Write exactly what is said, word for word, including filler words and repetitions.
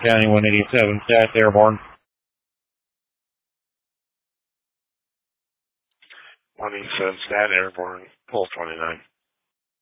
County one eighty-seven, Stat Airborne. one eighty-seven, Stat Airborne, Pulse twenty-nine.